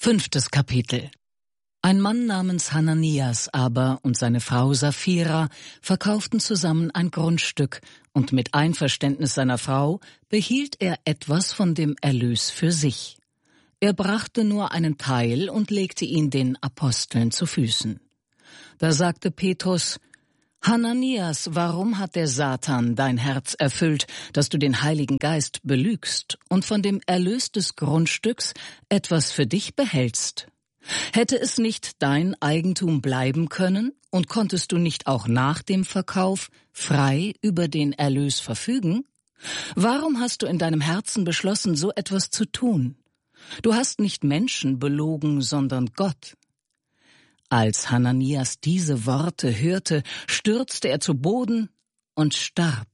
5. Kapitel. Ein Mann namens Hananias aber und seine Frau Sapphira verkauften zusammen ein Grundstück, und mit Einverständnis seiner Frau behielt er etwas von dem Erlös für sich. Er brachte nur einen Teil und legte ihn den Aposteln zu Füßen. Da sagte Petrus: Hananias, warum hat der Satan dein Herz erfüllt, dass du den Heiligen Geist belügst und von dem Erlös des Grundstücks etwas für dich behältst? Hätte es nicht dein Eigentum bleiben können und konntest du nicht auch nach dem Verkauf frei über den Erlös verfügen? Warum hast du in deinem Herzen beschlossen, so etwas zu tun? Du hast nicht Menschen belogen, sondern Gott. Als Hananias diese Worte hörte, stürzte er zu Boden und starb.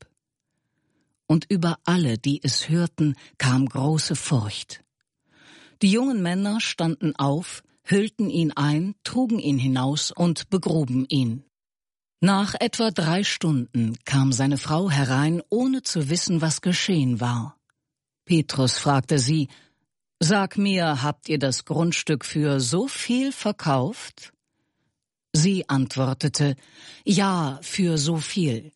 Und über alle, die es hörten, kam große Furcht. Die jungen Männer standen auf, hüllten ihn ein, trugen ihn hinaus und begruben ihn. Nach etwa 3 Stunden kam seine Frau herein, ohne zu wissen, was geschehen war. Petrus fragte sie: Sag mir, habt ihr das Grundstück für so viel verkauft? Sie antwortete: Ja, für so viel.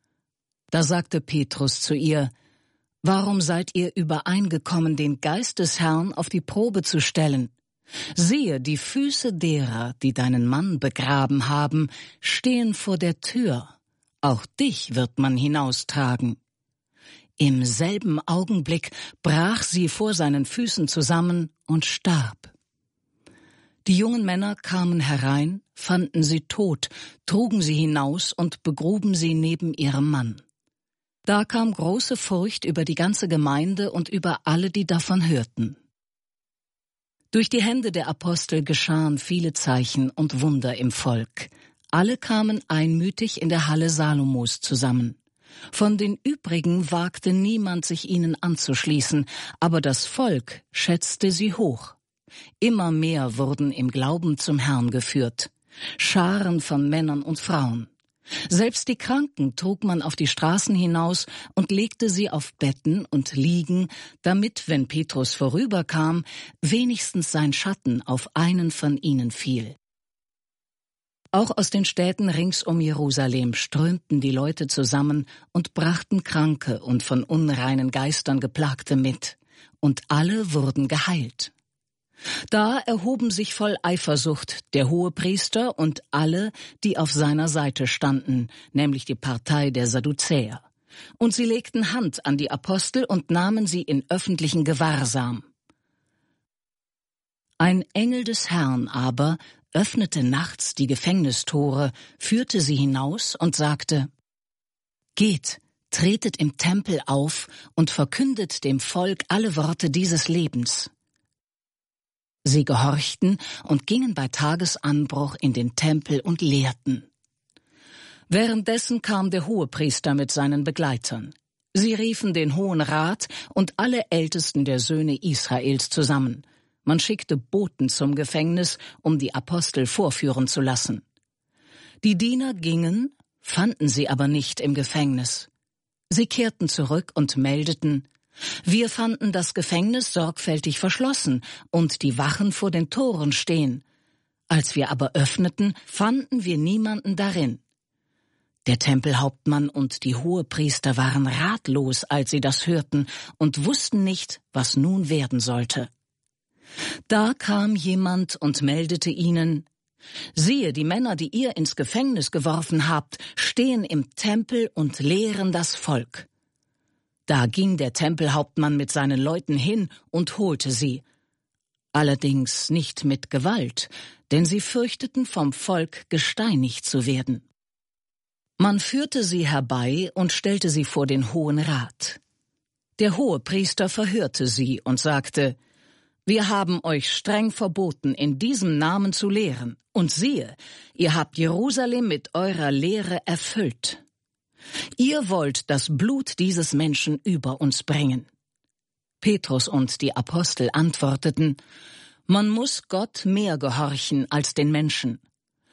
Da sagte Petrus zu ihr: Warum seid ihr übereingekommen, den Geist des Herrn auf die Probe zu stellen? Siehe, die Füße derer, die deinen Mann begraben haben, stehen vor der Tür. Auch dich wird man hinaustragen. Im selben Augenblick brach sie vor seinen Füßen zusammen und starb. Die jungen Männer kamen herein, fanden sie tot, trugen sie hinaus und begruben sie neben ihrem Mann. Da kam große Furcht über die ganze Gemeinde und über alle, die davon hörten. Durch die Hände der Apostel geschahen viele Zeichen und Wunder im Volk. Alle kamen einmütig in der Halle Salomos zusammen. Von den übrigen wagte niemand, sich ihnen anzuschließen, aber das Volk schätzte sie hoch. Immer mehr wurden im Glauben zum Herrn geführt, Scharen von Männern und Frauen. Selbst die Kranken trug man auf die Straßen hinaus und legte sie auf Betten und Liegen, damit, wenn Petrus vorüberkam, wenigstens sein Schatten auf einen von ihnen fiel. Auch aus den Städten rings um Jerusalem strömten die Leute zusammen und brachten Kranke und von unreinen Geistern Geplagte mit, und alle wurden geheilt. Da erhoben sich voll Eifersucht der Hohepriester und alle, die auf seiner Seite standen, nämlich die Partei der Sadduzäer. Und sie legten Hand an die Apostel und nahmen sie in öffentlichen Gewahrsam. Ein Engel des Herrn aber öffnete nachts die Gefängnistore, führte sie hinaus und sagte: Geht, tretet im Tempel auf und verkündet dem Volk alle Worte dieses Lebens. Sie gehorchten und gingen bei Tagesanbruch in den Tempel und lehrten. Währenddessen kam der Hohepriester mit seinen Begleitern. Sie riefen den Hohen Rat und alle Ältesten der Söhne Israels zusammen. Man schickte Boten zum Gefängnis, um die Apostel vorführen zu lassen. Die Diener gingen, fanden sie aber nicht im Gefängnis. Sie kehrten zurück und meldeten: Wir fanden das Gefängnis sorgfältig verschlossen und die Wachen vor den Toren stehen. Als wir aber öffneten, fanden wir niemanden darin. Der Tempelhauptmann und die Hohepriester waren ratlos, als sie das hörten, und wussten nicht, was nun werden sollte. Da kam jemand und meldete ihnen: Siehe, die Männer, die ihr ins Gefängnis geworfen habt, stehen im Tempel und lehren das Volk. Da ging der Tempelhauptmann mit seinen Leuten hin und holte sie. Allerdings nicht mit Gewalt, denn sie fürchteten, vom Volk gesteinigt zu werden. Man führte sie herbei und stellte sie vor den Hohen Rat. Der Hohepriester verhörte sie und sagte: Wir haben euch streng verboten, in diesem Namen zu lehren. Und siehe, ihr habt Jerusalem mit eurer Lehre erfüllt. Ihr wollt das Blut dieses Menschen über uns bringen. Petrus und die Apostel antworteten: Man muss Gott mehr gehorchen als den Menschen.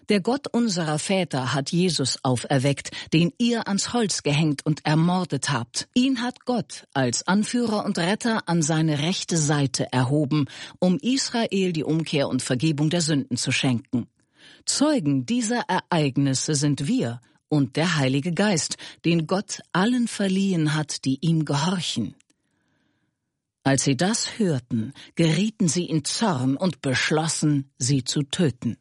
Der Gott unserer Väter hat Jesus auferweckt, den ihr ans Holz gehängt und ermordet habt. Ihn hat Gott als Anführer und Retter an seine rechte Seite erhoben, um Israel die Umkehr und Vergebung der Sünden zu schenken. Zeugen dieser Ereignisse sind wir und der Heilige Geist, den Gott allen verliehen hat, die ihm gehorchen. Als sie das hörten, gerieten sie in Zorn und beschlossen, sie zu töten.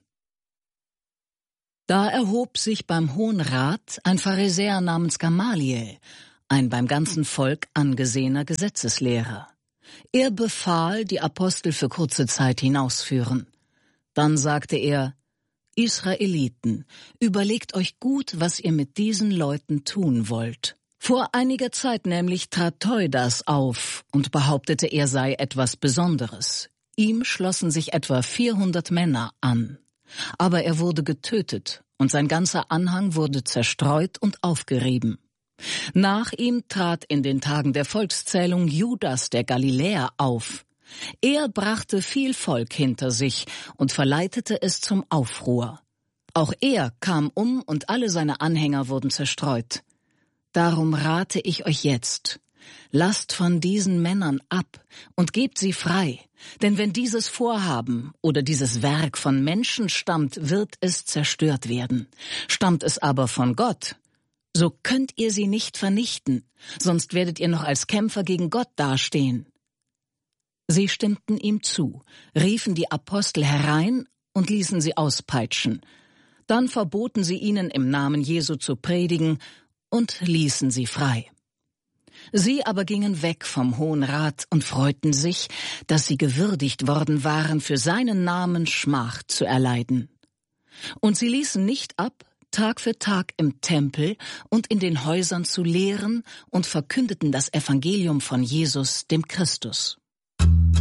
Da erhob sich beim Hohen Rat ein Pharisäer namens Gamaliel, ein beim ganzen Volk angesehener Gesetzeslehrer. Er befahl, die Apostel für kurze Zeit hinausführen. Dann sagte er: Israeliten, überlegt euch gut, was ihr mit diesen Leuten tun wollt. Vor einiger Zeit nämlich trat Theudas auf und behauptete, er sei etwas Besonderes. Ihm schlossen sich etwa 400 Männer an. Aber er wurde getötet und sein ganzer Anhang wurde zerstreut und aufgerieben. Nach ihm trat in den Tagen der Volkszählung Judas der Galiläer auf. Er brachte viel Volk hinter sich und verleitete es zum Aufruhr. Auch er kam um und alle seine Anhänger wurden zerstreut. Darum rate ich euch jetzt: Lasst von diesen Männern ab und gebt sie frei, denn wenn dieses Vorhaben oder dieses Werk von Menschen stammt, wird es zerstört werden. Stammt es aber von Gott, so könnt ihr sie nicht vernichten, sonst werdet ihr noch als Kämpfer gegen Gott dastehen. Sie stimmten ihm zu, riefen die Apostel herein und ließen sie auspeitschen. Dann verboten sie ihnen, im Namen Jesu zu predigen, und ließen sie frei. Sie aber gingen weg vom Hohen Rat und freuten sich, dass sie gewürdigt worden waren, für seinen Namen Schmach zu erleiden. Und sie ließen nicht ab, Tag für Tag im Tempel und in den Häusern zu lehren und verkündeten das Evangelium von Jesus, dem Christus.